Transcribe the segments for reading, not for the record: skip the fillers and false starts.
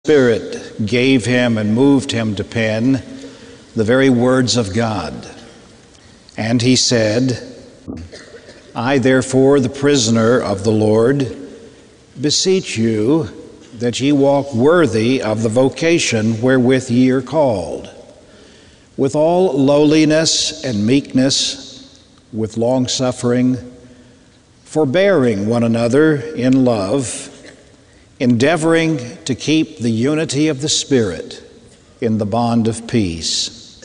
Spirit gave him and moved him to pen the very words of God. And he said, I therefore, the prisoner of the Lord, beseech you that ye walk worthy of the vocation wherewith ye are called, with all lowliness and meekness, with longsuffering, forbearing one another in love, endeavoring to keep the unity of the Spirit in the bond of peace.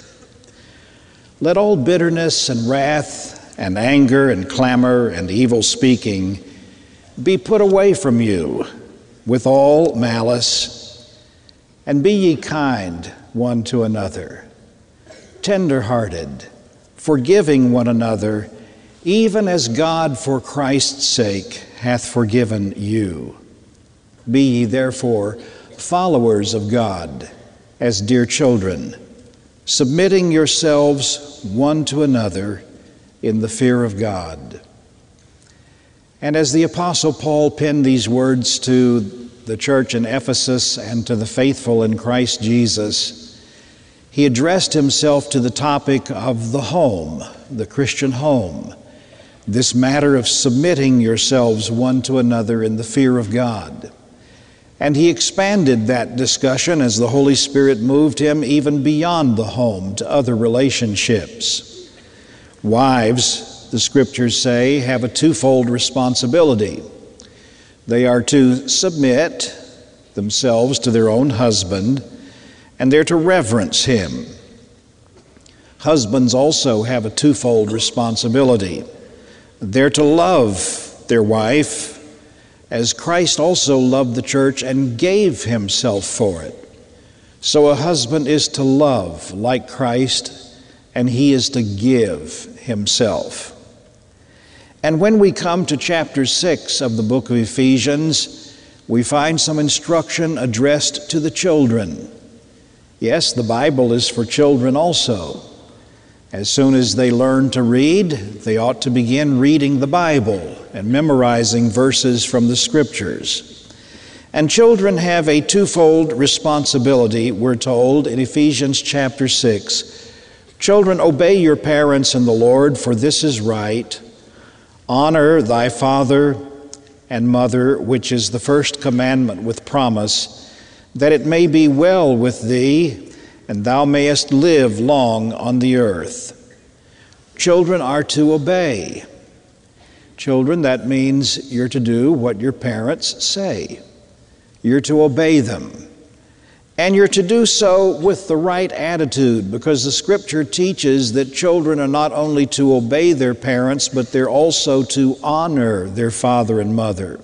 Let all bitterness and wrath and anger and clamor and evil speaking be put away from you with all malice, and be ye kind one to another, tender-hearted, forgiving one another, even as God for Christ's sake hath forgiven you. Be ye therefore followers of God, as dear children, submitting yourselves one to another in the fear of God. And as the Apostle Paul penned these words to the church in Ephesus and to the faithful in Christ Jesus, he addressed himself to the topic of the home, the Christian home, this matter of submitting yourselves one to another in the fear of God. And he expanded that discussion as the Holy Spirit moved him even beyond the home to other relationships. Wives, the Scriptures say, have a twofold responsibility. They are to submit themselves to their own husband, and they're to reverence him. Husbands also have a twofold responsibility. They're to love their wife, as Christ also loved the church and gave himself for it. So a husband is to love like Christ, and he is to give himself. And when we come to chapter 6 of the book of Ephesians, we find some instruction addressed to the children. Yes, the Bible is for children also. As soon as they learn to read, they ought to begin reading the Bible and memorizing verses from the Scriptures. And children have a twofold responsibility, we're told in Ephesians chapter 6. Children, obey your parents in the Lord, for this is right. Honor thy father and mother, which is the first commandment with promise, that it may be well with thee, and thou mayest live long on the earth. Children are to obey. Children, that means you're to do what your parents say. You're to obey them. And you're to do so with the right attitude, because the Scripture teaches that children are not only to obey their parents, but they're also to honor their father and mother.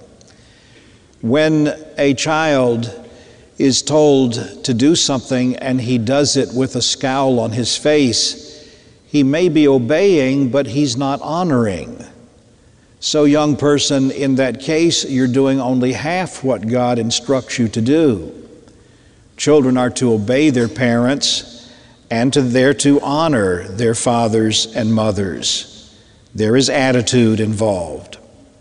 When a child is told to do something and he does it with a scowl on his face, he may be obeying, but he's not honoring. So, young person, in that case, you're doing only half what God instructs you to do. Children are to obey their parents, and they're to honor their fathers and mothers. There is attitude involved.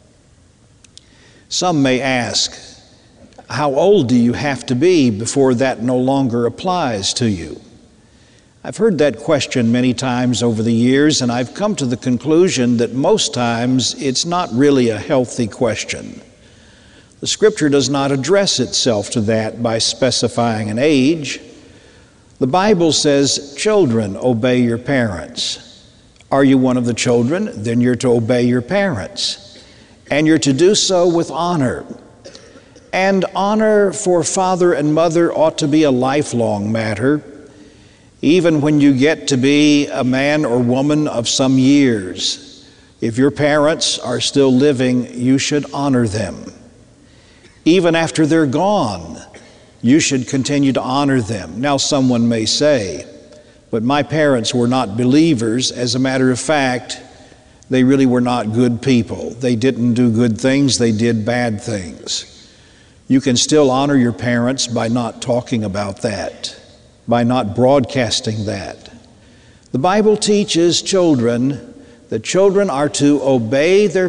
Some may ask, how old do you have to be before that no longer applies to you? I've heard that question many times over the years, and I've come to the conclusion that most times it's not really a healthy question. The Scripture does not address itself to that by specifying an age. The Bible says, children, obey your parents. Are you one of the children? Then you're to obey your parents. And you're to do so with honor. And honor for father and mother ought to be a lifelong matter. Even when you get to be a man or woman of some years, if your parents are still living, you should honor them. Even after they're gone, you should continue to honor them. Now, someone may say, but my parents were not believers. As a matter of fact, they really were not good people. They didn't do good things, they did bad things. You can still honor your parents by not talking about that, by not broadcasting that. The Bible teaches children that children are to obey their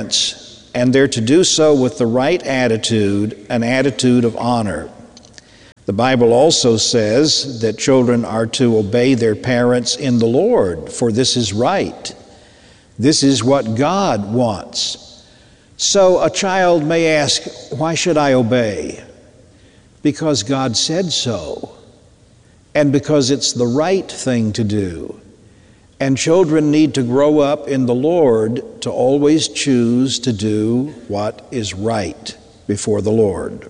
parents, and they're to do so with the right attitude, an attitude of honor. The Bible also says that children are to obey their parents in the Lord, for this is right. This is what God wants. So a child may ask, why should I obey? Because God said so, and because it's the right thing to do. And children need to grow up in the Lord to always choose to do what is right before the Lord.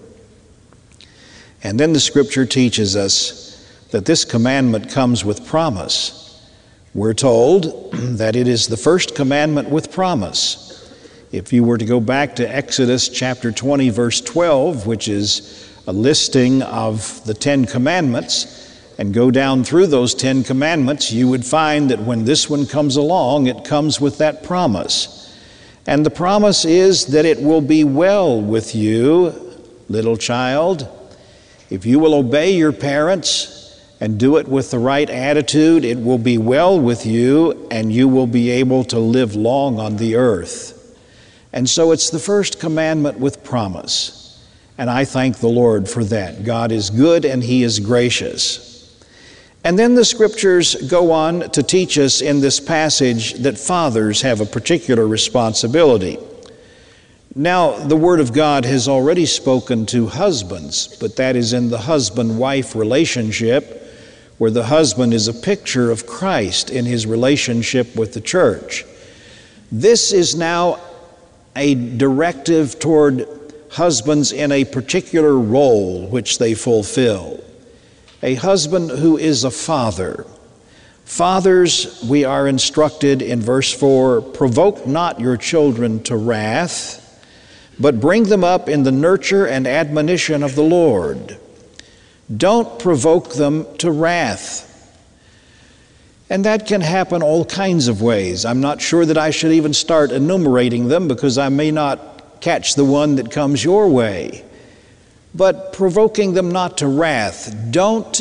And then the Scripture teaches us that this commandment comes with promise. We're told that it is the first commandment with promise. If you were to go back to Exodus chapter 20, verse 12, which is a listing of the 10 commandments, and go down through those 10 commandments, you would find that when this one comes along, it comes with that promise. And the promise is that it will be well with you, little child. If you will obey your parents and do it with the right attitude, it will be well with you, and you will be able to live long on the earth. And so it's the first commandment with promise. And I thank the Lord for that. God is good and He is gracious. And then the Scriptures go on to teach us in this passage that fathers have a particular responsibility. Now, the Word of God has already spoken to husbands, but that is in the husband-wife relationship, where the husband is a picture of Christ in his relationship with the church. This is now a directive toward husbands in a particular role which they fulfill. A husband who is a father. Fathers, we are instructed in verse 4, provoke not your children to wrath, but bring them up in the nurture and admonition of the Lord. Don't provoke them to wrath. And that can happen all kinds of ways. I'm not sure that I should even start enumerating them because I may not catch the one that comes your way. But provoking them not to wrath, don't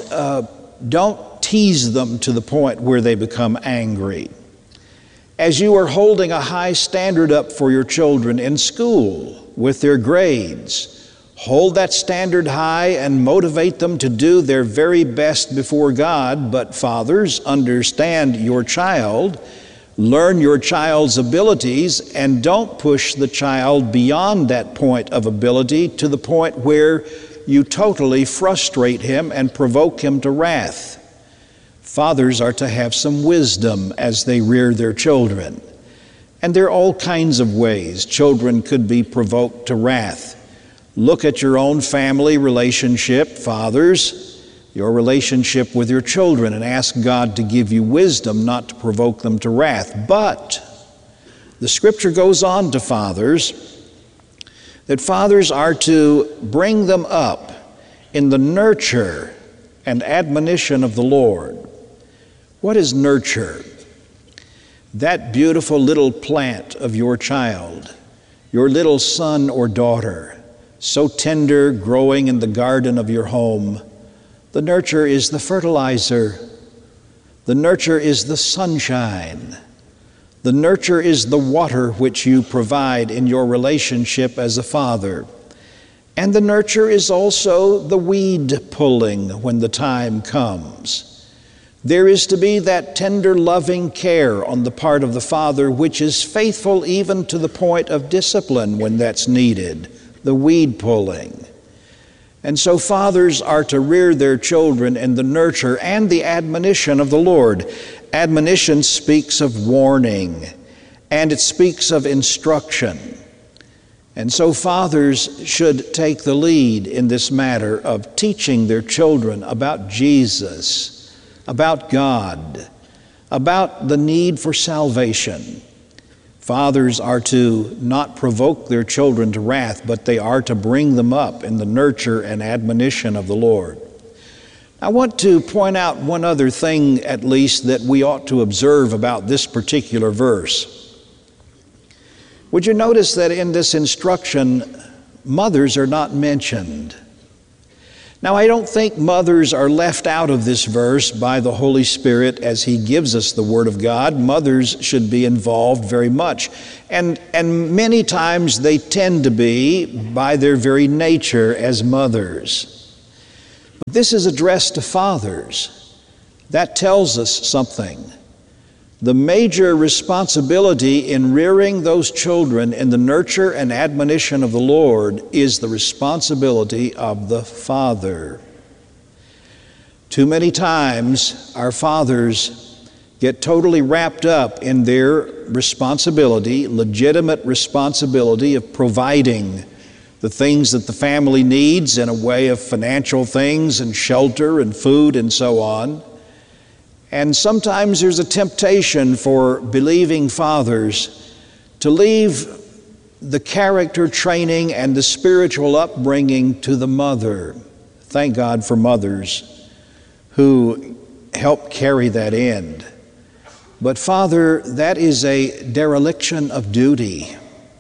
tease them to the point where they become angry. As you are holding a high standard up for your children in school with their grades, hold that standard high and motivate them to do their very best before God. But fathers, understand your child, learn your child's abilities, and don't push the child beyond that point of ability to the point where you totally frustrate him and provoke him to wrath. Fathers are to have some wisdom as they rear their children. And there are all kinds of ways children could be provoked to wrath. Look at your own family relationship, fathers, your relationship with your children, and ask God to give you wisdom not to provoke them to wrath. But the Scripture goes on to fathers, that fathers are to bring them up in the nurture and admonition of the Lord. What is nurture? That beautiful little plant of your child, your little son or daughter, so tender, growing in the garden of your home. The nurture is the fertilizer. The nurture is the sunshine. The nurture is the water which you provide in your relationship as a father. And the nurture is also the weed pulling when the time comes. There is to be that tender, loving care on the part of the father, which is faithful even to the point of discipline when that's needed, the weed pulling. And so fathers are to rear their children in the nurture and the admonition of the Lord. Admonition speaks of warning, and it speaks of instruction. And so fathers should take the lead in this matter of teaching their children about Jesus, about God, about the need for salvation. Fathers are to not provoke their children to wrath, but they are to bring them up in the nurture and admonition of the Lord. I want to point out one other thing, at least, that we ought to observe about this particular verse. Would you notice that in this instruction, mothers are not mentioned? Now, I don't think mothers are left out of this verse by the Holy Spirit as He gives us the Word of God. Mothers should be involved very much. And many times they tend to be by their very nature as mothers. This is addressed to fathers. That tells us something. The major responsibility in rearing those children in the nurture and admonition of the Lord is the responsibility of the father. Too many times our fathers get totally wrapped up in their responsibility, legitimate responsibility of providing the things that the family needs in a way of financial things and shelter and food and so on. And sometimes there's a temptation for believing fathers to leave the character training and the spiritual upbringing to the mother. Thank God for mothers who help carry that end. But Father, that is a dereliction of duty.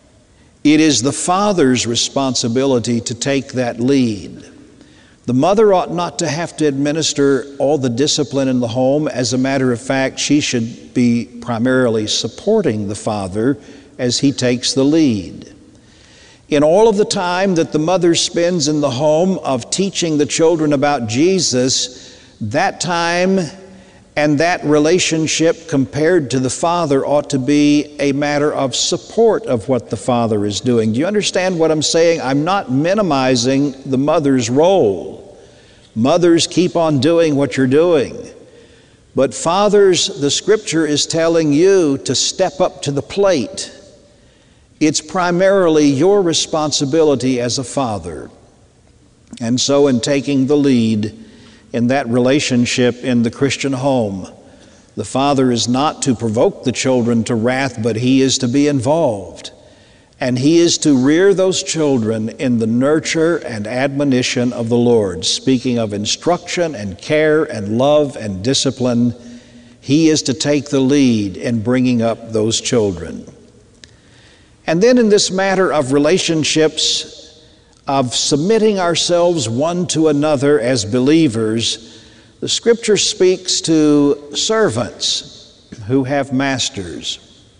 It is the father's responsibility to take that lead. The mother ought not to have to administer all the discipline in the home. As a matter of fact, she should be primarily supporting the father as he takes the lead. In all of the time that the mother spends in the home of teaching the children about Jesus, that time and that relationship compared to the father ought to be a matter of support of what the father is doing. Do you understand what I'm saying? I'm not minimizing the mother's role. Mothers, keep on doing what you're doing. But fathers, the Scripture is telling you to step up to the plate. It's primarily your responsibility as a father. And so in taking the lead in that relationship in the Christian home, the father is not to provoke the children to wrath, but he is to be involved. And he is to rear those children in the nurture and admonition of the Lord. Speaking of instruction and care and love and discipline, he is to take the lead in bringing up those children. And then in this matter of relationships, of submitting ourselves one to another as believers, the Scripture speaks to servants who have masters.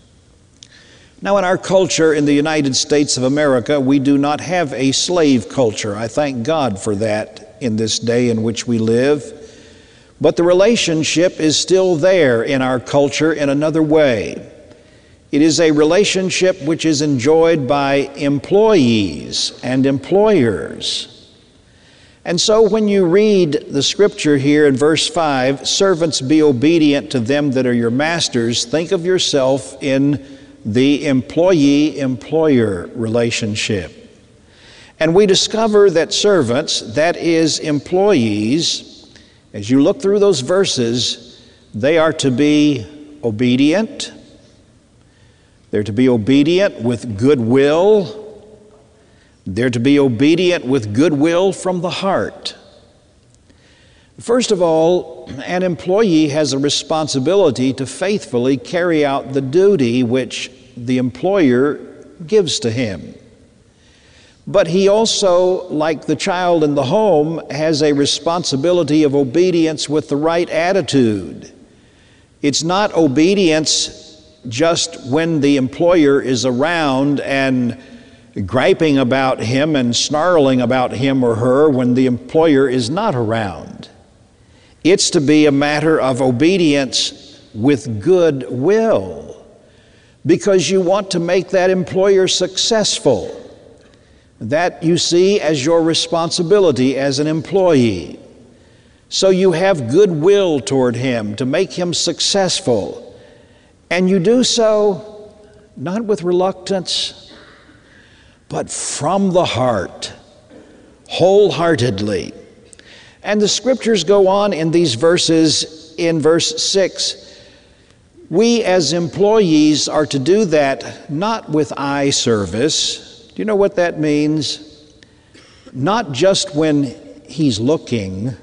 Now, in our culture in the United States of America, we do not have a slave culture. I thank God for that in this day in which we live. But the relationship is still there in our culture in another way. It is a relationship which is enjoyed by employees and employers. And so when you read the Scripture here in verse 5, servants, be obedient to them that are your masters, think of yourself in the employee-employer relationship. And we discover that servants, that is employees, as you look through those verses, they are to be obedient. They're to be obedient with goodwill. They're to be obedient with goodwill from the heart. First of all, an employee has a responsibility to faithfully carry out the duty which the employer gives to him. But he also, like the child in the home, has a responsibility of obedience with the right attitude. It's not obedience just when the employer is around and griping about him and snarling about him or her when the employer is not around. It's to be a matter of obedience with good will, because you want to make that employer successful. That you see as your responsibility as an employee. So you have goodwill toward him to make him successful. And you do so not with reluctance, but from the heart, wholeheartedly. And the Scriptures go on in these verses, in verse 6. We as employees are to do that not with eye service. Do you know what that means? Not just when he's looking,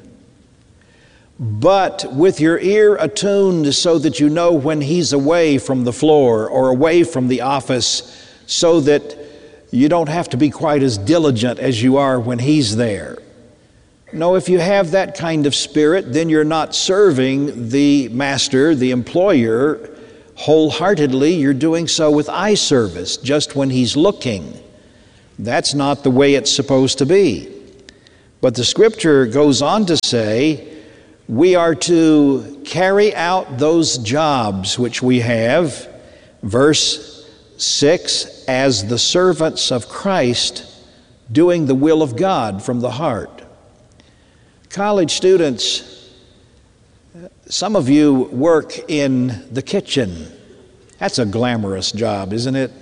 but with your ear attuned so that you know when he's away from the floor or away from the office, so that you don't have to be quite as diligent as you are when he's there. No, if you have that kind of spirit, then you're not serving the master, the employer, wholeheartedly. You're doing so with eye service, just when he's looking. That's not the way it's supposed to be. But the Scripture goes on to say we are to carry out those jobs which we have, verse 6, as the servants of Christ, doing the will of God from the heart. College students, some of you work in the kitchen. That's a glamorous job, isn't it?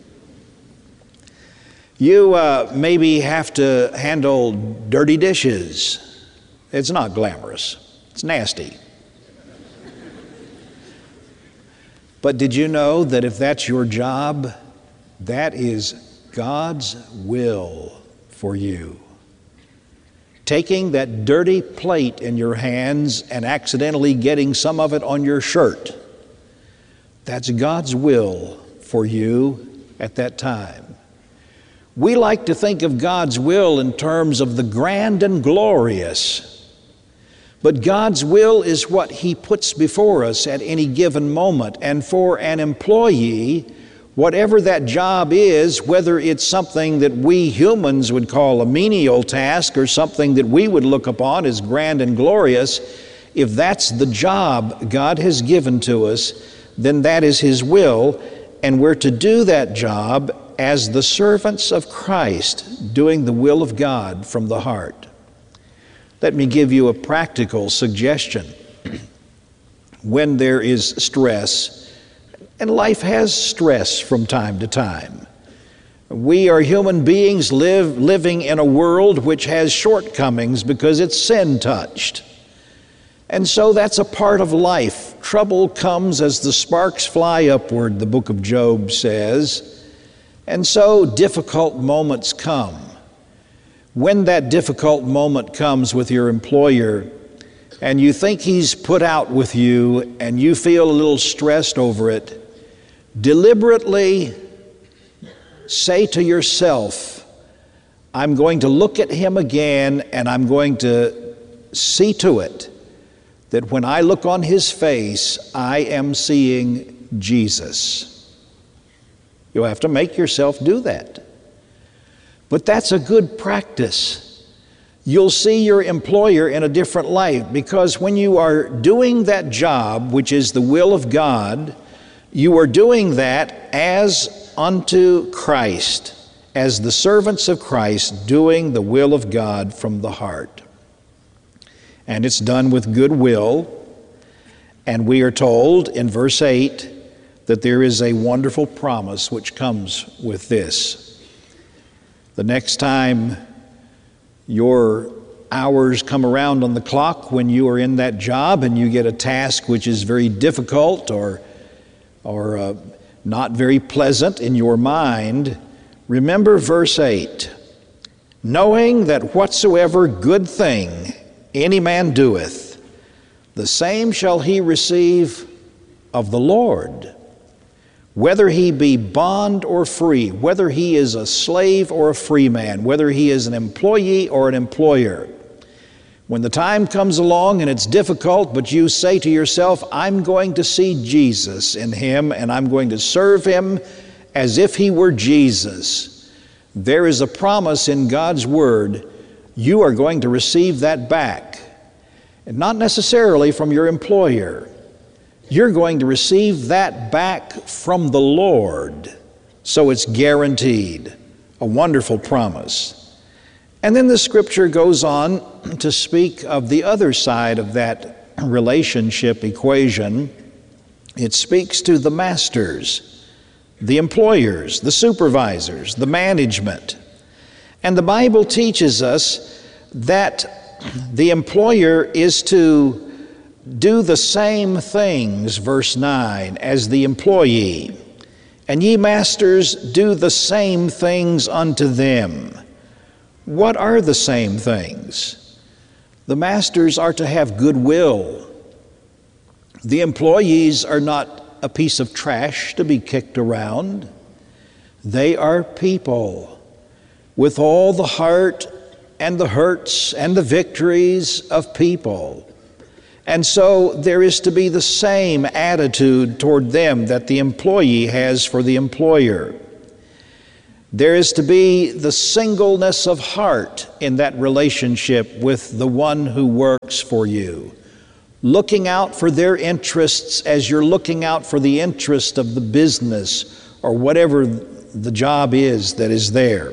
You maybe have to handle dirty dishes. It's not glamorous. It's nasty. But did you know that if that's your job, that is God's will for you? Taking that dirty plate in your hands and accidentally getting some of it on your shirt, that's God's will for you at that time. We like to think of God's will in terms of the grand and glorious. But God's will is what He puts before us at any given moment. And for an employee, whatever that job is, whether it's something that we humans would call a menial task or something that we would look upon as grand and glorious, if that's the job God has given to us, then that is His will, and we're to do that job as the servants of Christ, doing the will of God from the heart. Let me give you a practical suggestion. When there is stress, and life has stress from time to time, we are human beings living in a world which has shortcomings because it's sin-touched. And so that's a part of life. Trouble comes as the sparks fly upward, the book of Job says. And so difficult moments come. When that difficult moment comes with your employer and you think he's put out with you and you feel a little stressed over it, deliberately say to yourself, I'm going to look at him again and I'm going to see to it that when I look on his face, I am seeing Jesus. You'll have to make yourself do that. But that's a good practice. You'll see your employer in a different light, because when you are doing that job, which is the will of God, you are doing that as unto Christ, as the servants of Christ, doing the will of God from the heart. And it's done with good will, and we are told in verse 8 that there is a wonderful promise which comes with this. The next time your hours come around on the clock when you are in that job and you get a task which is very difficult or not very pleasant in your mind, remember verse 8, knowing that whatsoever good thing any man doeth, the same shall he receive of the Lord. Whether he be bond or free, whether he is a slave or a free man, whether he is an employee or an employer. When the time comes along and it's difficult, but you say to yourself, I'm going to see Jesus in him and I'm going to serve him as if he were Jesus, there is a promise in God's Word. You are going to receive that back. And not necessarily from your employer. You're going to receive that back from the Lord. So it's guaranteed. A wonderful promise. And then the Scripture goes on to speak of the other side of that relationship equation. It speaks to the masters, the employers, the supervisors, the management. And the Bible teaches us that the employer is to do the same things, verse 9, as the employee. And ye masters, do the same things unto them. What are the same things? The masters are to have goodwill. The employees are not a piece of trash to be kicked around. They are people with all the heart and the hurts and the victories of people. And so there is to be the same attitude toward them that the employee has for the employer. There is to be the singleness of heart in that relationship with the one who works for you, looking out for their interests as you're looking out for the interest of the business or whatever the job is that is there.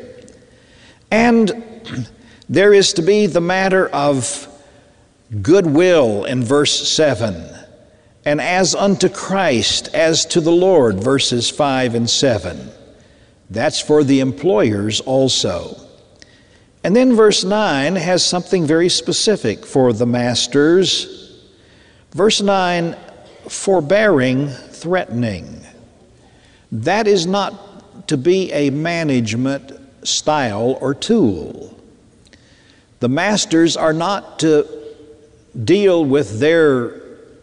And there is to be the matter of goodwill in verse 7, and as unto Christ, as to the Lord, verses 5 and 7. That's for the employers also. And then verse 9 has something very specific for the masters. Verse 9, forbearing, threatening. That is not to be a management style or tool. The masters are not to deal with their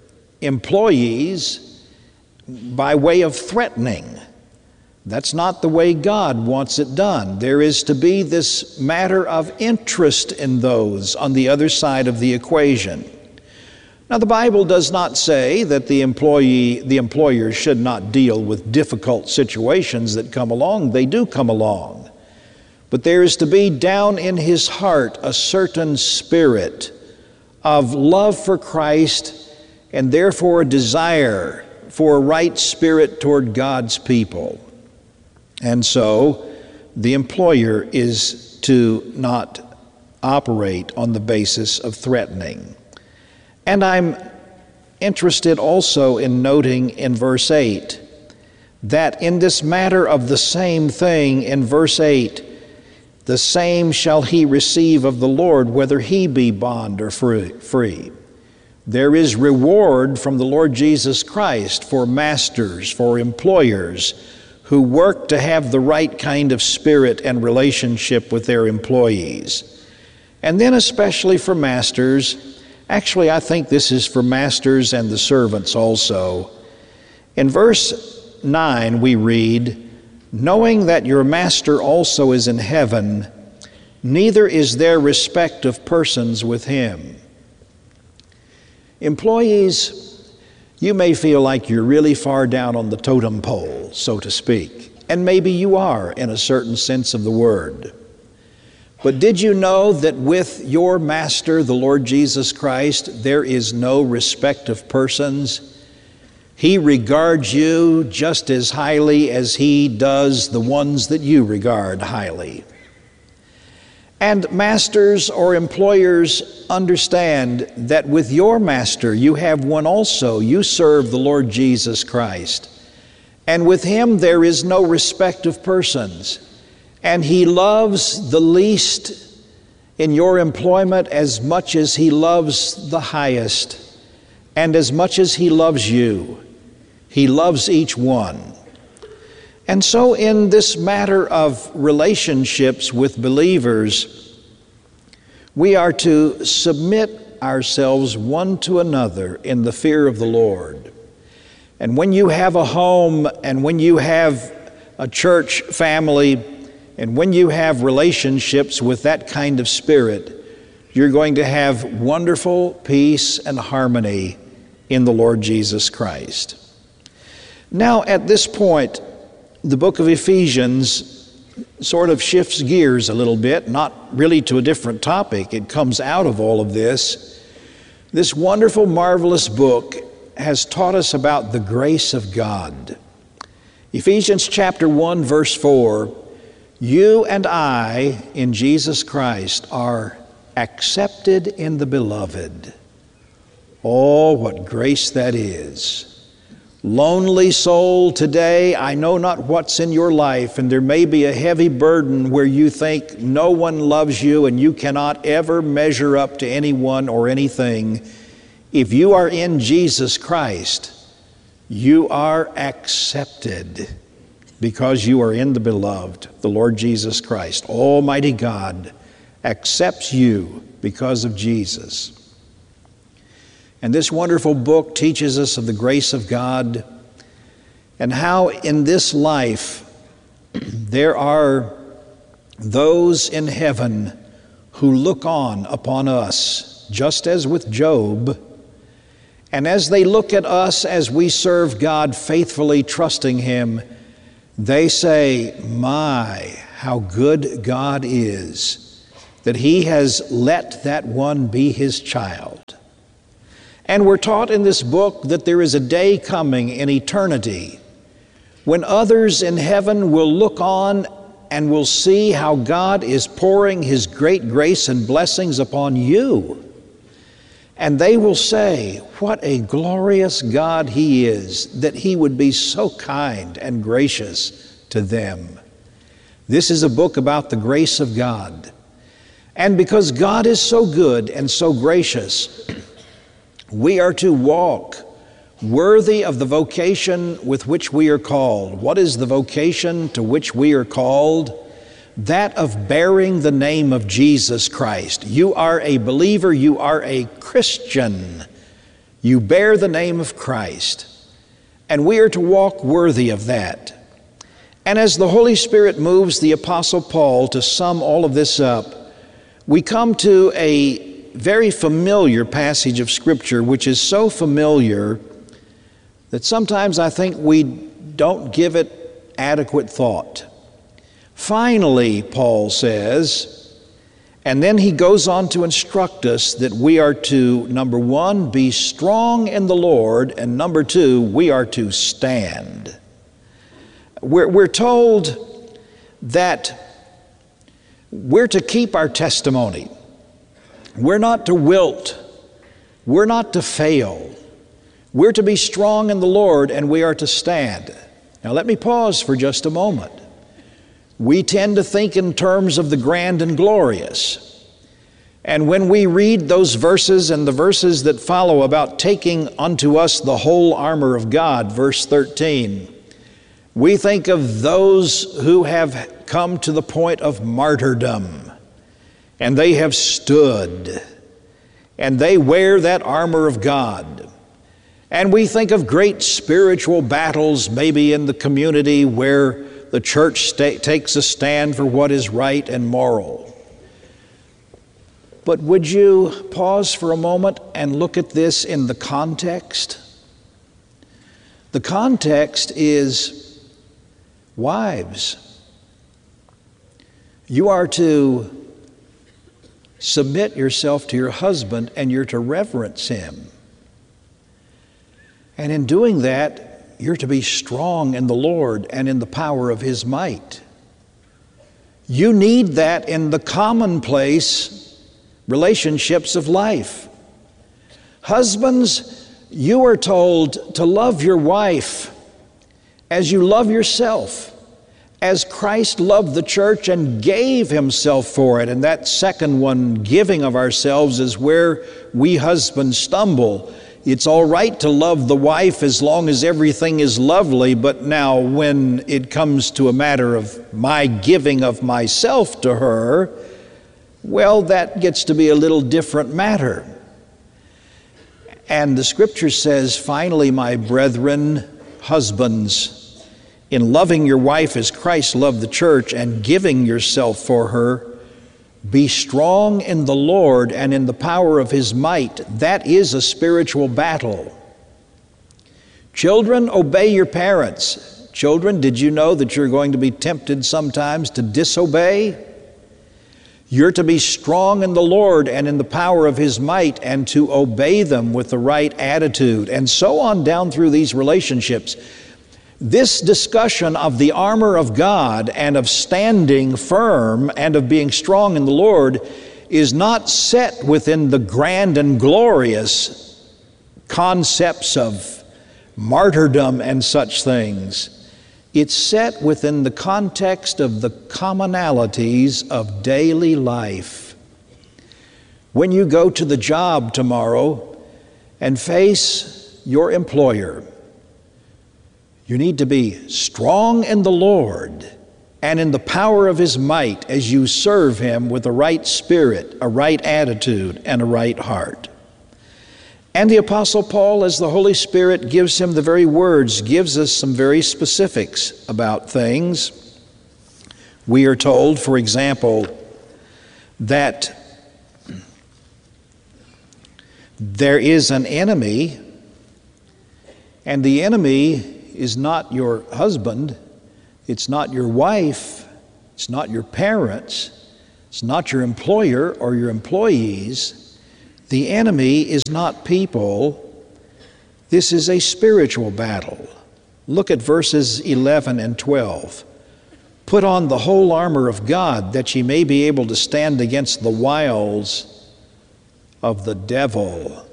employees by way of threatening. That's not the way God wants it done. There is to be this matter of interest in those on the other side of the equation. Now, the Bible does not say that the employer should not deal with difficult situations that come along. They do come along. But there is to be down in his heart a certain spirit of love for Christ and therefore a desire for a right spirit toward God's people. And so the employer is to not operate on the basis of threatening. And I'm interested also in noting in verse 8 that in this matter of the same thing, in verse 8, the same shall he receive of the Lord, whether he be bond or free. There is reward from the Lord Jesus Christ for masters, for employers who work to have the right kind of spirit and relationship with their employees. And then especially for masters, actually I think this is for masters and the servants also. In verse 9 we read, knowing that your master also is in heaven, neither is there respect of persons with him. Employees, you may feel like you're really far down on the totem pole, so to speak, and maybe you are in a certain sense of the word. But did you know that with your master, the Lord Jesus Christ, there is no respect of persons? He regards you just as highly as he does the ones that you regard highly. And masters or employers understand that with your master you have one also. You serve the Lord Jesus Christ. And with him there is no respect of persons. And he loves the least in your employment as much as he loves the highest. And as much as he loves you, he loves each one. And so in this matter of relationships with believers, we are to submit ourselves one to another in the fear of the Lord. And when you have a home, and when you have a church family, and when you have relationships with that kind of spirit, you're going to have wonderful peace and harmony in the Lord Jesus Christ. Now, at this point, the book of Ephesians sort of shifts gears a little bit, not really to a different topic. It comes out of all of this. This wonderful, marvelous book has taught us about the grace of God. Ephesians chapter 1, verse 4, you and I in Jesus Christ are accepted in the Beloved. Oh, what grace that is. Lonely soul, today, I know not what's in your life, and there may be a heavy burden where you think no one loves you and you cannot ever measure up to anyone or anything. If you are in Jesus Christ, you are accepted because you are in the Beloved, the Lord Jesus Christ. Almighty God accepts you because of Jesus. And this wonderful book teaches us of the grace of God and how in this life there are those in heaven who look on upon us, just as with Job. And as they look at us as we serve God faithfully, trusting Him, they say, my, how good God is, that He has let that one be His child. And we're taught in this book that there is a day coming in eternity when others in heaven will look on and will see how God is pouring His great grace and blessings upon you. And they will say, what a glorious God He is, that He would be so kind and gracious to them. This is a book about the grace of God. And because God is so good and so gracious, we are to walk worthy of the vocation with which we are called. What is the vocation to which we are called? That of bearing the name of Jesus Christ. You are a believer, you are a Christian. You bear the name of Christ. And we are to walk worthy of that. And as the Holy Spirit moves the Apostle Paul to sum all of this up, we come to a very familiar passage of Scripture, which is so familiar that sometimes I think we don't give it adequate thought. Finally, Paul says, and then he goes on to instruct us that we are to, number one, be strong in the Lord, and number two, we are to stand. We're told that we're to keep our testimony. We're not to wilt. We're not to fail. We're to be strong in the Lord, and we are to stand. Now let me pause for just a moment. We tend to think in terms of the grand and glorious. And when we read those verses and the verses that follow about taking unto us the whole armor of God, verse 13, we think of those who have come to the point of martyrdom, and they have stood, and they wear that armor of God. And we think of great spiritual battles, maybe in the community where the church takes a stand for what is right and moral. But would you pause for a moment and look at this in the context? The context is, wives, you are to submit yourself to your husband and you're to reverence him. And in doing that, you're to be strong in the Lord and in the power of His might. You need that in the commonplace relationships of life. Husbands, you are told to love your wife as you love yourself, as Christ loved the church and gave Himself for it. And that second one, giving of ourselves, is where we husbands stumble. It's all right to love the wife as long as everything is lovely, but now when it comes to a matter of my giving of myself to her, well, that gets to be a little different matter. And the Scripture says, finally, my brethren, husbands, in loving your wife as Christ loved the church and giving yourself for her, be strong in the Lord and in the power of His might. That is a spiritual battle. Children, obey your parents. Children, did you know that you're going to be tempted sometimes to disobey? You're to be strong in the Lord and in the power of His might and to obey them with the right attitude, and so on down through these relationships. This discussion of the armor of God and of standing firm and of being strong in the Lord is not set within the grand and glorious concepts of martyrdom and such things. It's set within the context of the commonalities of daily life. When you go to the job tomorrow and face your employer, you need to be strong in the Lord and in the power of His might as you serve Him with a right spirit, a right attitude, and a right heart. And the Apostle Paul, as the Holy Spirit gives him the very words, gives us some very specifics about things. We are told, for example, that there is an enemy, and the enemy is not your husband, it's not your wife, It's not your parents. It's not your employer or your employees. The enemy is not people. This is a spiritual battle. Look at verses 11 and 12. Put on the whole armor of God, that ye may be able to stand against the wiles of the devil.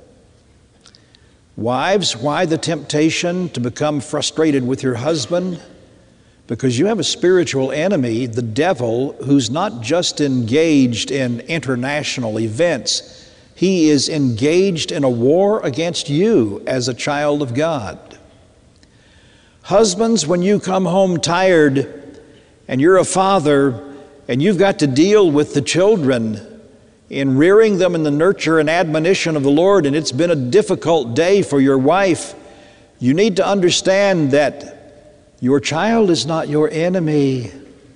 Wives, why the temptation to become frustrated with your husband? Because you have a spiritual enemy, the devil, who's not just engaged in international events. He is engaged in a war against you as a child of God. Husbands, when you come home tired and you're a father and you've got to deal with the children in rearing them in the nurture and admonition of the Lord, and it's been a difficult day for your wife, you need to understand that your child is not your enemy.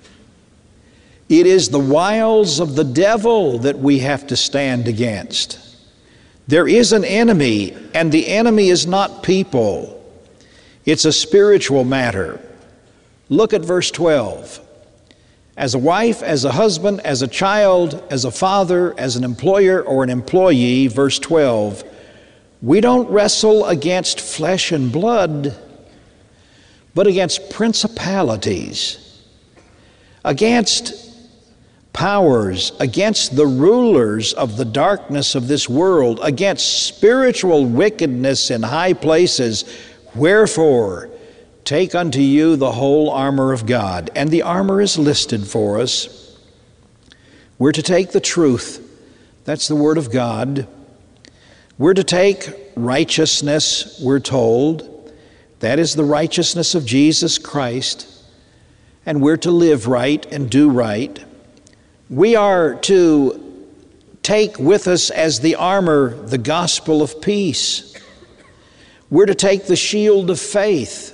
It is the wiles of the devil that we have to stand against. There is an enemy, and the enemy is not people. It's a spiritual matter. Look at verse 12. As a wife, as a husband, as a child, as a father, as an employer or an employee, verse 12, we don't wrestle against flesh and blood, but against principalities, against powers, against the rulers of the darkness of this world, against spiritual wickedness in high places. Wherefore, take unto you the whole armor of God. And the armor is listed for us. We're to take the truth. That's the Word of God. We're to take righteousness, we're told. That is the righteousness of Jesus Christ. And we're to live right and do right. We are to take with us as the armor the gospel of peace. We're to take the shield of faith.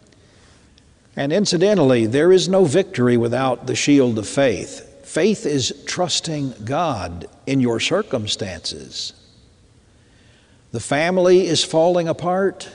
And incidentally, there is no victory without the shield of faith. Faith is trusting God in your circumstances. The family is falling apart.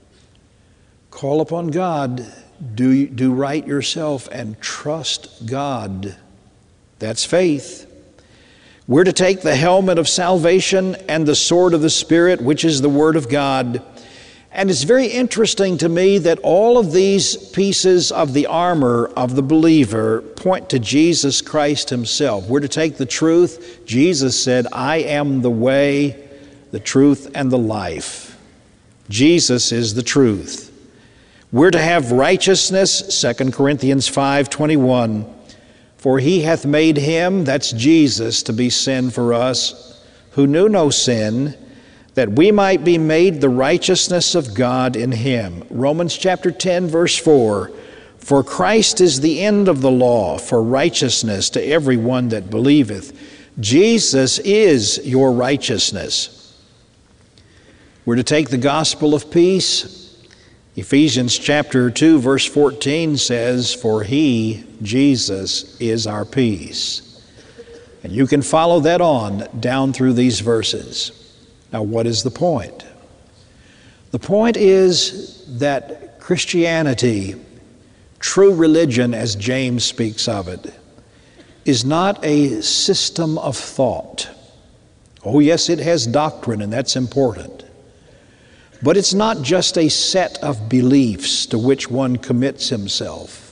Call upon God. Do right yourself and trust God. That's faith. We're to take the helmet of salvation and the sword of the Spirit, which is the Word of God. And it's very interesting to me that all of these pieces of the armor of the believer point to Jesus Christ Himself. We're to take the truth. Jesus said, I am the way, the truth, and the life. Jesus is the truth. We're to have righteousness, 2 Corinthians 5:21. For He hath made Him, that's Jesus, to be sin for us, who knew no sin, that we might be made the righteousness of God in Him. Romans chapter 10, verse 4. For Christ is the end of the law for righteousness to every one that believeth. Jesus is your righteousness. We're to take the gospel of peace. Ephesians chapter 2, verse 14 says, for He, Jesus, is our peace. And you can follow that on down through these verses. Now, what is the point? The point is that Christianity, true religion as James speaks of it, is not a system of thought. Oh yes, it has doctrine, and that's important. But it's not just a set of beliefs to which one commits himself.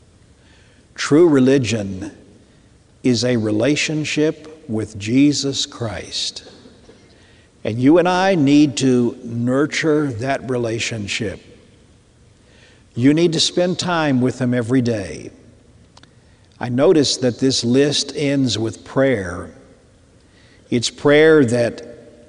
True religion is a relationship with Jesus Christ. And you and I need to nurture that relationship. You need to spend time with Him every day. I notice that this list ends with prayer. It's prayer that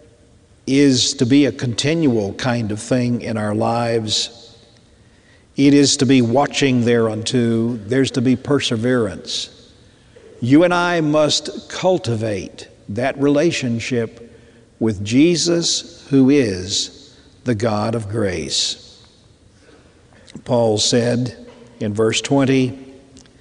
is to be a continual kind of thing in our lives. It is to be watching thereunto. There's to be perseverance. You and I must cultivate that relationship with Jesus, who is the God of grace. Paul said in verse 20,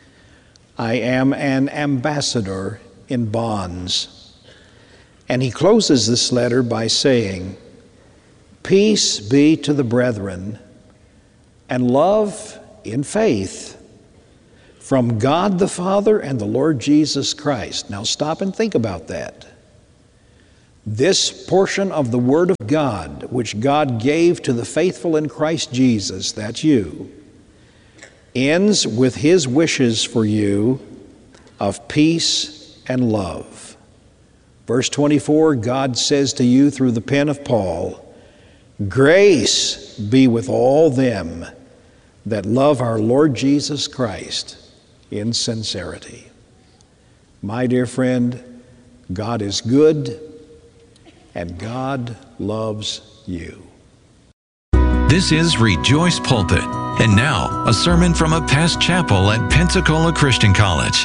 I am an ambassador in bonds. And he closes this letter by saying, peace be to the brethren, and love in faith, from God the Father and the Lord Jesus Christ. Now stop and think about that. This portion of the Word of God, which God gave to the faithful in Christ Jesus, that's you, ends with His wishes for you of peace and love. Verse 24, God says to you through the pen of Paul, "Grace be with all them that love our Lord Jesus Christ in sincerity." My dear friend, God is good, and God loves you. This is Rejoice Pulpit. And now, a sermon from a past chapel at Pensacola Christian College.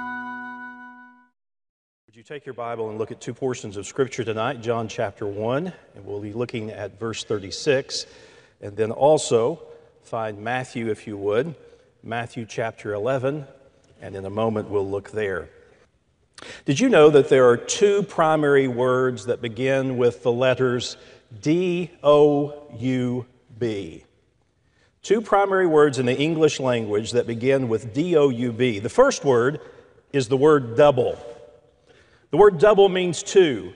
Would you take your Bible and look at two portions of Scripture tonight, John chapter 1, and we'll be looking at verse 36, and then also find Matthew, if you would, Matthew chapter 11, and in a moment we'll look there. Did you know that there are two primary words that begin with the letters D-O-U-B? Two primary words in the English language that begin with D-O-U-B. The first word is the word double. The word double means two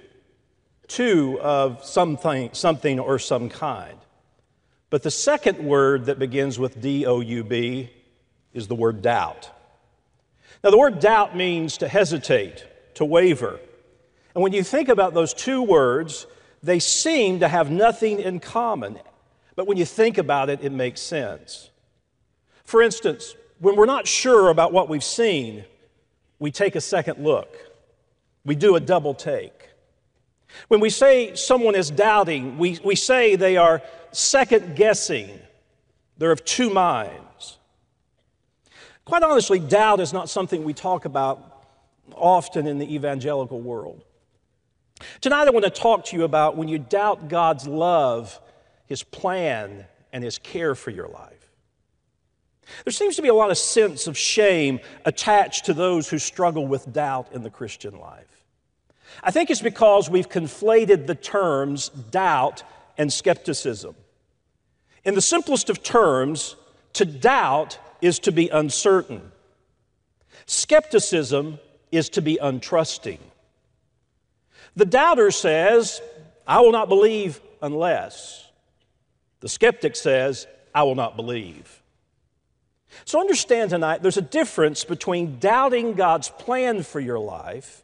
of something or some kind. But the second word that begins with D-O-U-B is the word doubt. Now, the word doubt means to hesitate, to waver. And when you think about those two words, they seem to have nothing in common. But when you think about it, it makes sense. For instance, when we're not sure about what we've seen, we take a second look. We do a double take. When we say someone is doubting, we say they are second guessing. They're of two minds. Quite honestly, doubt is not something we talk about often in the evangelical world. Tonight I want to talk to you about when you doubt God's love, His plan, and His care for your life. There seems to be a lot of sense of shame attached to those who struggle with doubt in the Christian life. I think it's because we've conflated the terms doubt and skepticism. In the simplest of terms, to doubt is to be uncertain. Skepticism is to be untrusting. The doubter says, "I will not believe unless." The skeptic says, "I will not believe." So understand tonight, there's a difference between doubting God's plan for your life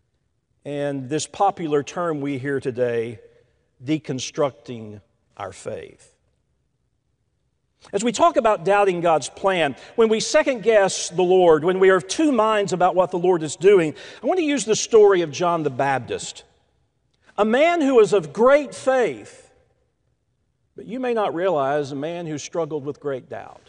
and this popular term we hear today, deconstructing our faith. As we talk about doubting God's plan, when we second guess the Lord, when we are of two minds about what the Lord is doing, I want to use the story of John the Baptist, a man who was of great faith, but you may not realize a man who struggled with great doubt.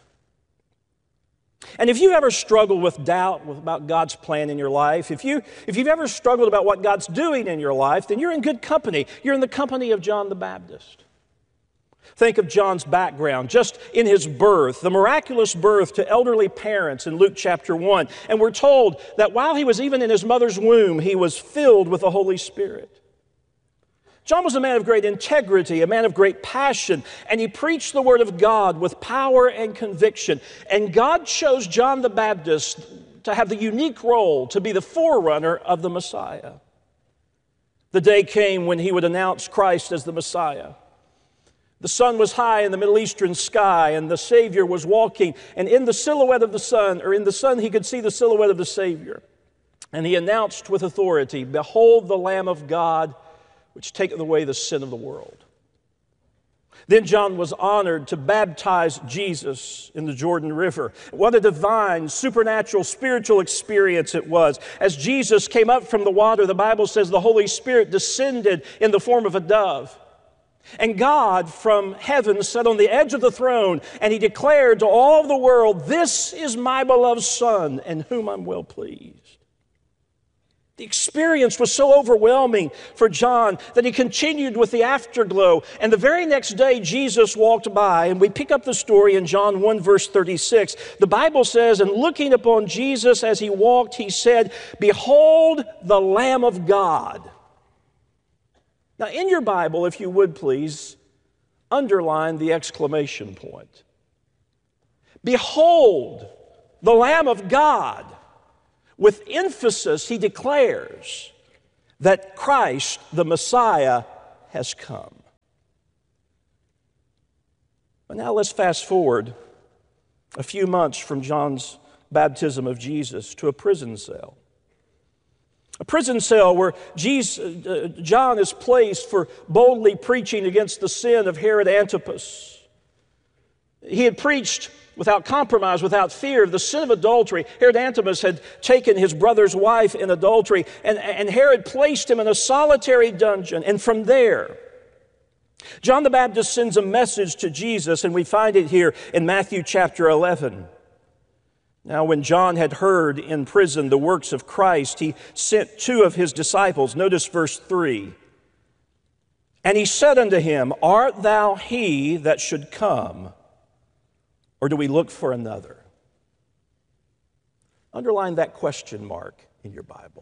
And if you ever struggled with doubt about God's plan in your life, if you've ever struggled about what God's doing in your life, then you're in good company. You're in the company of John the Baptist. Think of John's background, just in his birth, the miraculous birth to elderly parents in Luke chapter 1. And we're told that while he was even in his mother's womb, he was filled with the Holy Spirit. John was a man of great integrity, a man of great passion, and he preached the Word of God with power and conviction. And God chose John the Baptist to have the unique role to be the forerunner of the Messiah. The day came when he would announce Christ as the Messiah. The sun was high in the Middle Eastern sky, and the Savior was walking, and in the silhouette of the sun, or in the sun, he could see the silhouette of the Savior. And he announced with authority, "Behold the Lamb of God, which taketh away the sin of the world." Then John was honored to baptize Jesus in the Jordan River. What a divine, supernatural, spiritual experience it was. As Jesus came up from the water, the Bible says the Holy Spirit descended in the form of a dove. And God from heaven sat on the edge of the throne, and He declared to all the world, "This is my beloved Son, in whom I'm well pleased." The experience was so overwhelming for John that he continued with the afterglow. And the very next day, Jesus walked by, and we pick up the story in John 1, verse 36. The Bible says, "And looking upon Jesus as He walked, He said, 'Behold the Lamb of God.'" Now, in your Bible, if you would please, underline the exclamation point. Behold the Lamb of God. With emphasis, he declares that Christ, the Messiah, has come. But now let's fast forward a few months from John's baptism of Jesus to a prison cell. A prison cell where John is placed for boldly preaching against the sin of Herod Antipas. He had preached without compromise, without fear, the sin of adultery. Herod Antipas had taken his brother's wife in adultery, and Herod placed him in a solitary dungeon. And from there, John the Baptist sends a message to Jesus, and we find it here in Matthew chapter 11. Now, when John had heard in prison the works of Christ, he sent 2 of his disciples. Notice verse 3. And he said unto him, Art thou he that should come, or do we look for another? Underline that question mark in your Bible.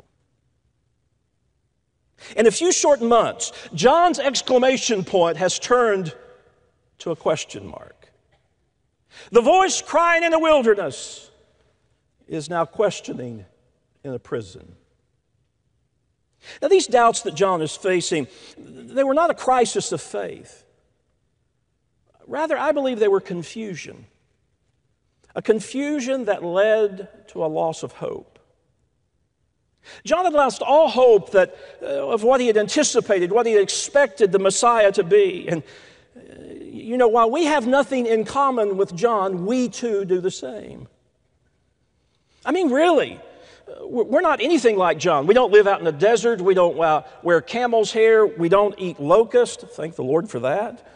In a few short months, John's exclamation point has turned to a question mark. The voice crying in the wilderness is now questioning in a prison. Now, these doubts that John is facing, they were not a crisis of faith. Rather, I believe they were confusion. A confusion that led to a loss of hope. John had lost all hope of what he had anticipated, what he had expected the Messiah to be. And, while we have nothing in common with John, we too do the same. I mean, really, we're not anything like John. We don't live out in the desert. We don't wear camel's hair. We don't eat locust. Thank the Lord for that.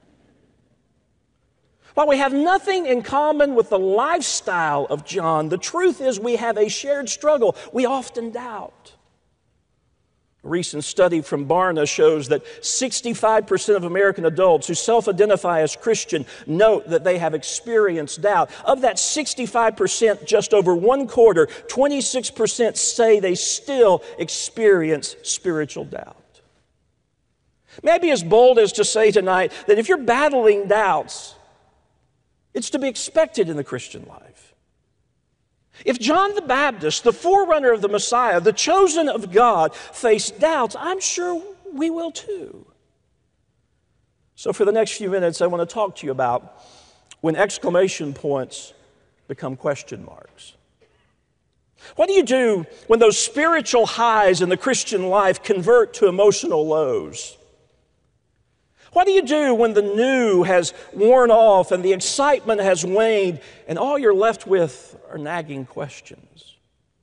While we have nothing in common with the lifestyle of John, the truth is we have a shared struggle. We often doubt. A recent study from Barna shows that 65% of American adults who self-identify as Christian note that they have experienced doubt. Of that 65%, just over 1/4, 26% say they still experience spiritual doubt. Maybe as bold as to say tonight that if you're battling doubts, it's to be expected in the Christian life. If John the Baptist, the forerunner of the Messiah, the chosen of God, faced doubts, I'm sure we will too. So for the next few minutes, I want to talk to you about when exclamation points become question marks. What do you do when those spiritual highs in the Christian life convert to emotional lows? What do you do when the new has worn off and the excitement has waned and all you're left with are nagging questions?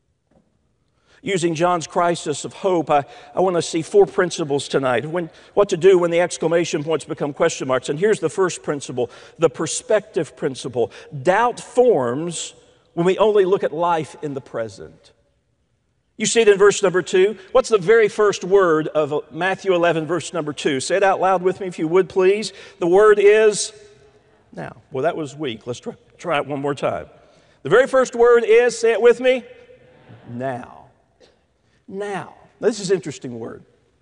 Using John's crisis of hope, I want to see 4 principles tonight. What to do when the exclamation points become question marks. And here's the first principle, the perspective principle. Doubt forms when we only look at life in the present. You see it in verse number 2. What's the very first word of Matthew 11, verse number 2? Say it out loud with me if you would, please. The word is now. Well, that was weak. Let's try it one more time. The very first word is, say it with me, now. Now. This is an interesting word.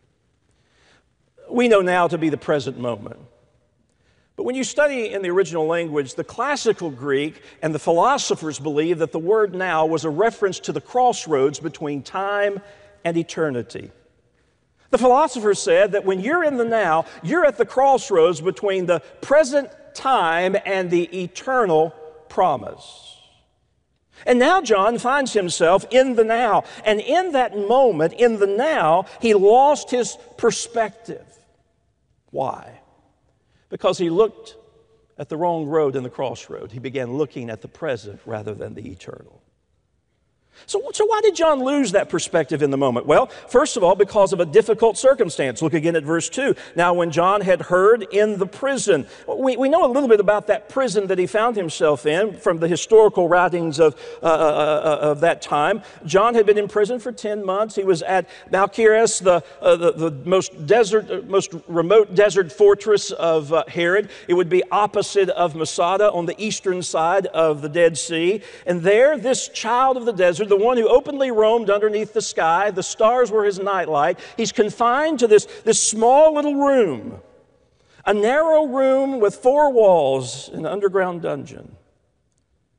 We know now to be the present moment. But when you study in the original language, the classical Greek and the philosophers believe that the word now was a reference to the crossroads between time and eternity. The philosophers said that when you're in the now, you're at the crossroads between the present time and the eternal promise. And now John finds himself in the now. And in that moment, in the now, he lost his perspective. Why? Because he looked at the wrong road in the crossroad. He began looking at the present rather than the eternal. So why did John lose that perspective in the moment? Well, first of all, because of a difficult circumstance. Look again at verse 2. Now, when John had heard in the prison, we know a little bit about that prison that he found himself in from the historical writings of that time. John had been in prison for 10 months. He was at Malchus, the most remote desert fortress of Herod. It would be opposite of Masada on the eastern side of the Dead Sea. And there, this child of the desert, the one who openly roamed underneath the sky, the stars were his nightlight. He's confined to this small little room, a narrow room with 4 walls, an underground dungeon.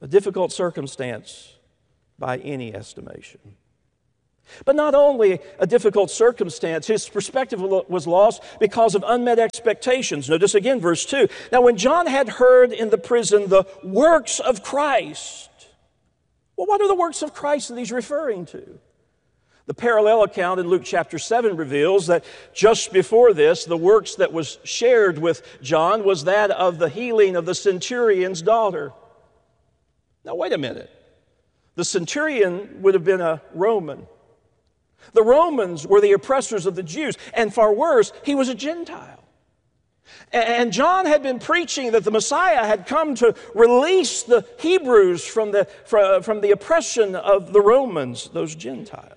a difficult circumstance by any estimation. But not only a difficult circumstance, his perspective was lost because of unmet expectations. Notice again verse 2. Now when John had heard in the prison the works of Christ, well, what are the works of Christ that he's referring to? The parallel account in Luke chapter 7 reveals that just before this, the works that was shared with John was that of the healing of the centurion's daughter. Now wait a minute. The centurion would have been a Roman. The Romans were the oppressors of the Jews, and far worse, he was a Gentile. And John had been preaching that the Messiah had come to release the Hebrews from the oppression of the Romans, those Gentiles.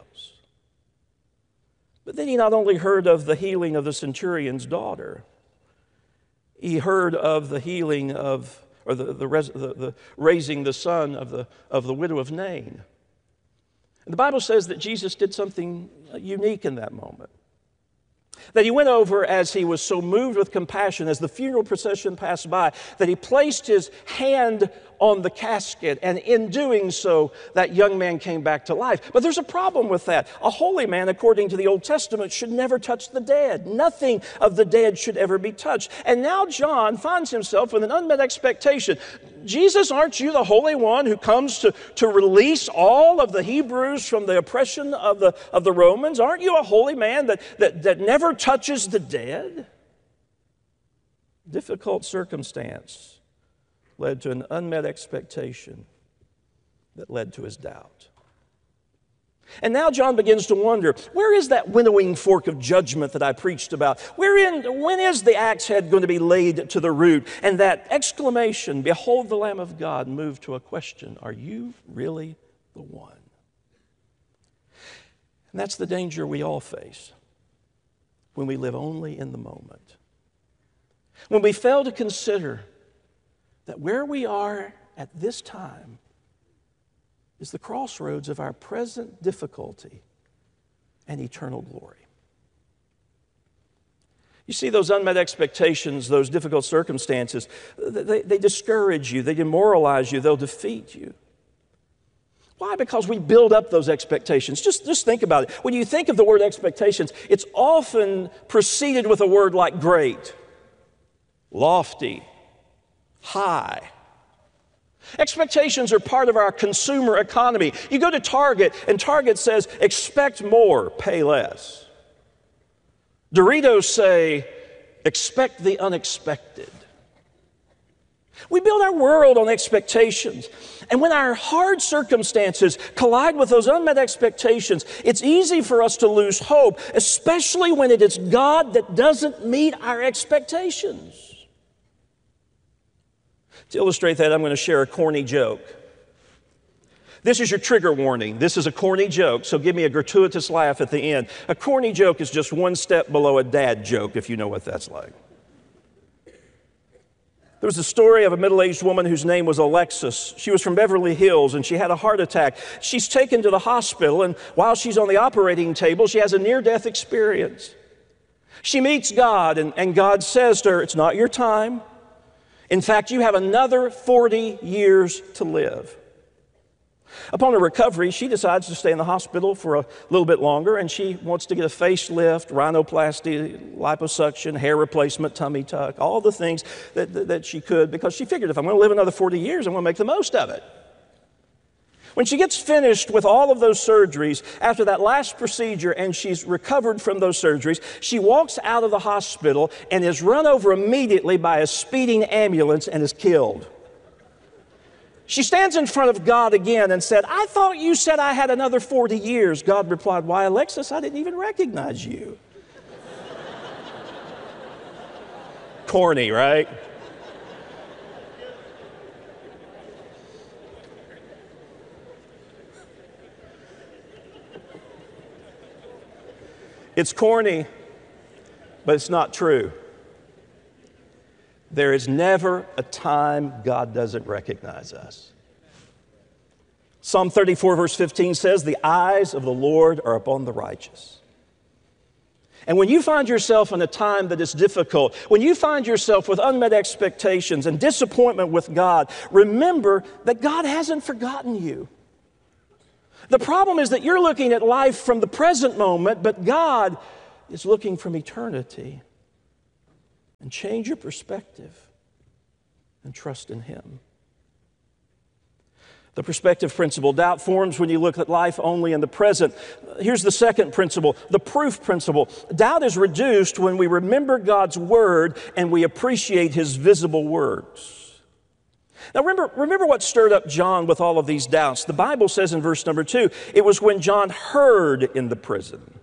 But then he not only heard of the healing of the centurion's daughter, he heard of the healing of, or the raising the son of the widow of Nain. And the Bible says that Jesus did something unique in that moment. That he went over as he was so moved with compassion as the funeral procession passed by, that he placed his hand on the casket, and in doing so, that young man came back to life. But there's a problem with that. A holy man, according to the Old Testament, should never touch the dead. Nothing of the dead should ever be touched. And now John finds himself with an unmet expectation. Jesus, aren't you the Holy One who comes to release all of the Hebrews from the oppression of the Romans? Aren't you a holy man that never touches the dead? Difficult circumstance led to an unmet expectation that led to his doubt. And now John begins to wonder, where is that winnowing fork of judgment that I preached about? When is the axe head going to be laid to the root? And that exclamation, behold the Lamb of God, moved to a question, are you really the one? And that's the danger we all face when we live only in the moment. When we fail to consider that where we are at this time is the crossroads of our present difficulty and eternal glory. You see, those unmet expectations, those difficult circumstances, they discourage you, they demoralize you, they'll defeat you. Why? Because we build up those expectations. Just think about it. When you think of the word expectations, it's often preceded with a word like great, lofty, high. Expectations are part of our consumer economy. You go to Target, and Target says, expect more, pay less. Doritos say, expect the unexpected. We build our world on expectations. And when our hard circumstances collide with those unmet expectations, it's easy for us to lose hope, especially when it is God that doesn't meet our expectations. To illustrate that, I'm going to share a corny joke. This is your trigger warning. This is a corny joke, so give me a gratuitous laugh at the end. A corny joke is just one step below a dad joke, if you know what that's like. There was a story of a middle-aged woman whose name was Alexis. She was from Beverly Hills, and she had a heart attack. She's taken to the hospital, and while she's on the operating table, she has a near-death experience. She meets God, and God says to her, it's not your time. In fact, you have another 40 years to live. Upon her recovery, she decides to stay in the hospital for a little bit longer, and she wants to get a facelift, rhinoplasty, liposuction, hair replacement, tummy tuck, all the things that she could, because she figured if I'm going to live another 40 years, I'm going to make the most of it. When she gets finished with all of those surgeries, after that last procedure, and she's recovered from those surgeries, she walks out of the hospital and is run over immediately by a speeding ambulance and is killed. She stands in front of God again and said, I thought you said I had another 40 years. God replied, why, Alexis, I didn't even recognize you. Corny, right? It's corny, but it's not true. There is never a time God doesn't recognize us. Psalm 34, verse 15 says, the eyes of the Lord are upon the righteous. And when you find yourself in a time that is difficult, when you find yourself with unmet expectations and disappointment with God, remember that God hasn't forgotten you. The problem is that you're looking at life from the present moment, but God is looking from eternity. And change your perspective and trust in Him. The perspective principle. Doubt forms when you look at life only in the present. Here's the second principle, the proof principle. Doubt is reduced when we remember God's Word and we appreciate His visible words. Now remember what stirred up John with all of these doubts. The Bible says in verse number 2, it was when John heard in the prison.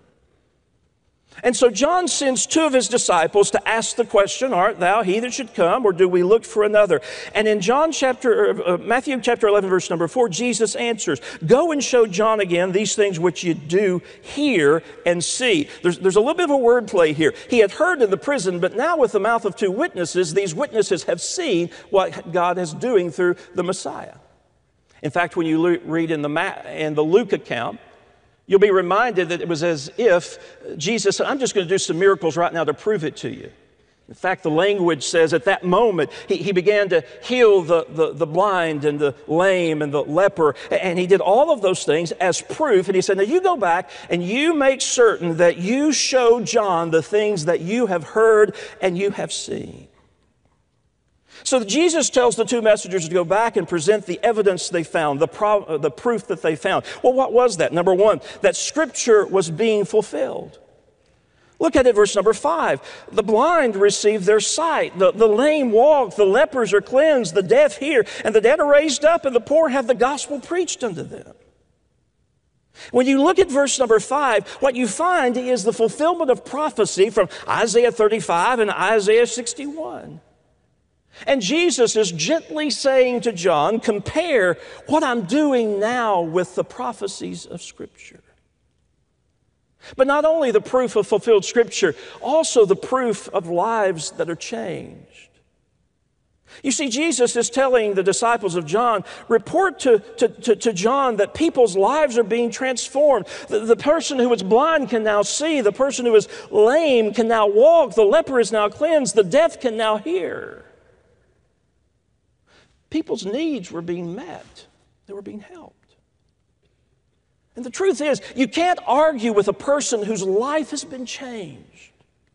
And so John sends two of his disciples to ask the question, art thou he that should come, or do we look for another? And in Matthew chapter 11, verse number 4, Jesus answers, go and show John again these things which you do hear and see. There's a little bit of a wordplay here. He had heard in the prison, but now with the mouth of two witnesses, these witnesses have seen what God is doing through the Messiah. In fact, when you read in the Luke account, you'll be reminded that it was as if Jesus said, I'm just going to do some miracles right now to prove it to you. In fact, the language says at that moment, he began to heal the blind and the lame and the leper. And he did all of those things as proof. And he said, now you go back and you make certain that you show John the things that you have heard and you have seen. So Jesus tells the two messengers to go back and present the evidence they found, the proof that they found. Well, what was that? Number one, that Scripture was being fulfilled. Look at it, verse number 5. The blind receive their sight, the lame walk, the lepers are cleansed, the deaf hear, and the dead are raised up, and the poor have the gospel preached unto them. When you look at verse number 5, what you find is the fulfillment of prophecy from Isaiah 35 and Isaiah 61. And Jesus is gently saying to John, compare what I'm doing now with the prophecies of Scripture. But not only the proof of fulfilled Scripture, also the proof of lives that are changed. You see, Jesus is telling the disciples of John, report to John that people's lives are being transformed. The person who was blind can now see. The person who was lame can now walk. The leper is now cleansed. The deaf can now hear. People's needs were being met. They were being helped. And the truth is, you can't argue with a person whose life has been changed.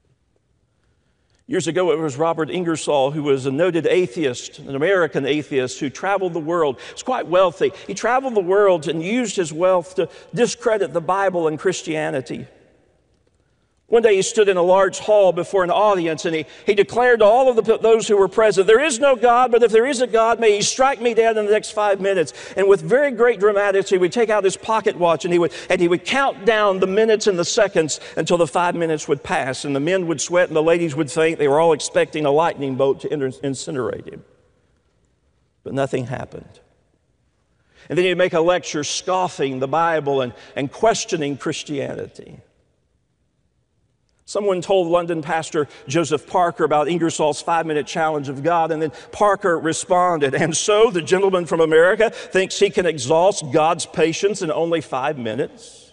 Years ago, it was Robert Ingersoll, who was a noted atheist, an American atheist who traveled the world. He was quite wealthy. He traveled the world and used his wealth to discredit the Bible and Christianity. One day he stood in a large hall before an audience and he declared to all of those who were present, there is no God, but if there is a God, may He strike me dead in the next 5 minutes. And with very great dramaticity, he would take out his pocket watch and he would count down the minutes and the seconds until the 5 minutes would pass. And the men would sweat and the ladies would faint. They were all expecting a lightning bolt to incinerate him. But nothing happened. And then he'd make a lecture scoffing the Bible and questioning Christianity. Someone told London pastor Joseph Parker about Ingersoll's 5-minute challenge of God, and then Parker responded, and so the gentleman from America thinks he can exhaust God's patience in only 5 minutes?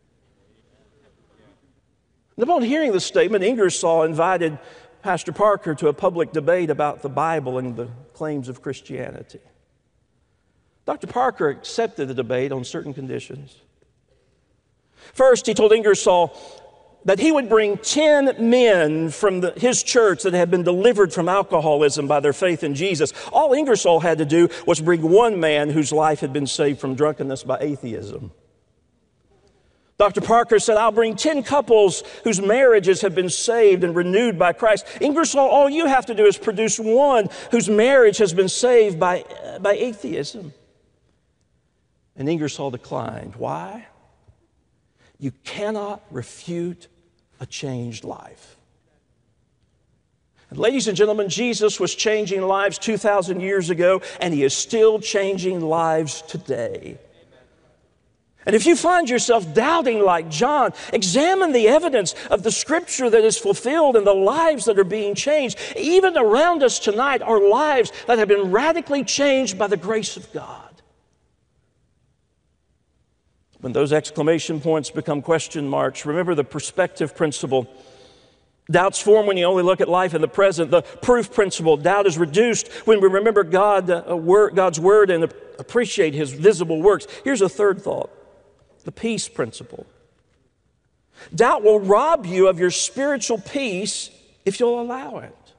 And upon hearing the statement, Ingersoll invited Pastor Parker to a public debate about the Bible and the claims of Christianity. Dr. Parker accepted the debate on certain conditions. First, he told Ingersoll that he would bring 10 men from his church that had been delivered from alcoholism by their faith in Jesus. All Ingersoll had to do was bring one man whose life had been saved from drunkenness by atheism. Dr. Parker said, I'll bring 10 couples whose marriages have been saved and renewed by Christ. Ingersoll, all you have to do is produce one whose marriage has been saved by atheism. And Ingersoll declined. Why? You cannot refute a changed life. And ladies and gentlemen, Jesus was changing lives 2,000 years ago, and He is still changing lives today. And if you find yourself doubting like John, examine the evidence of the Scripture that is fulfilled and the lives that are being changed. Even around us tonight are lives that have been radically changed by the grace of God. When those exclamation points become question marks, remember the perspective principle. Doubts form when you only look at life in the present. The proof principle. Doubt is reduced when we remember God's word and appreciate His visible works. Here's a third thought. The peace principle. Doubt will rob you of your spiritual peace if you'll allow it.